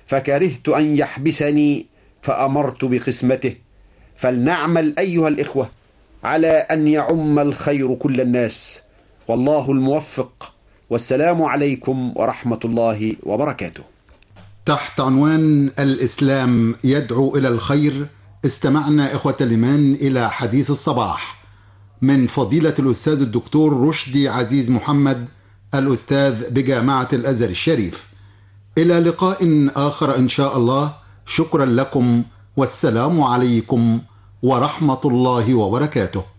فكرهت أن يحبسني فأمرت بقسمته. فلنعمل أيها الإخوة على أن يعم الخير كل الناس، والله الموفق، والسلام عليكم ورحمة الله وبركاته. تحت عنوان الإسلام يدعو إلى الخير، استمعنا إخوة الإيمان إلى حديث الصباح من فضيلة الأستاذ الدكتور رشدي عزيز محمد، الأستاذ بجامعة الأزهر الشريف. إلى لقاء آخر إن شاء الله. شكرا لكم، والسلام عليكم ورحمة الله وبركاته.